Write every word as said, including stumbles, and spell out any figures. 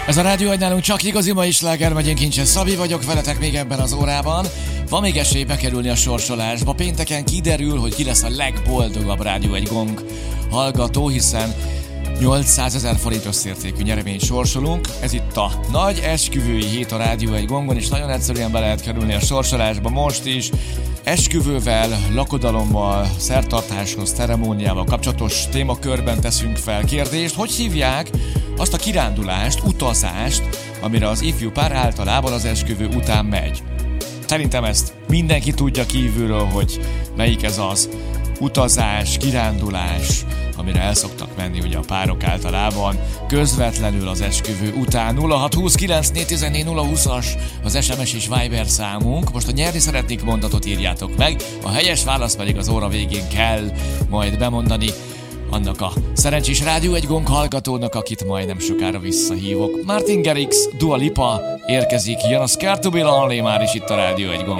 Ez a rádió, hogy nálunk csak igazi mai sláger, megyén Kincses Szabi vagyok, veletek még ebben az órában. Van még esély bekerülni a sorsolásba. Pénteken kiderül, hogy ki lesz a legboldogabb Rádió egy Gong hallgató, hiszen nyolcszázezer forint összértékű nyereményt sorsolunk. Ez itt a nagy esküvői hét a Rádió egy Gongon, és nagyon egyszerűen be lehet kerülni a sorsolásba most is. Esküvővel, lakodalommal, szertartáshoz, ceremóniával kapcsolatos témakörben teszünk fel kérdést. Hogy hívják azt a kirándulást, utazást, amire az ifjú pár általában az esküvő után megy? Szerintem ezt mindenki tudja kívülről, hogy melyik ez az utazás, kirándulás, amire el szoktak menni ugye a párok általában közvetlenül az esküvő után. Nulla hat húsz kilenc négy tizennégy nulla húszas az es em es és Viber számunk. Most a nyerni szeretnék mondatot írjátok meg, a helyes válasz pedig az óra végén kell majd bemondani annak a szerencsés Rádió egy Gong hallgatónak, akit majdnem sokára visszahívok. Martin Garrix, Dua Lipa érkezik, jön a Scared to be Lonely, már is itt a Rádió egy Gong.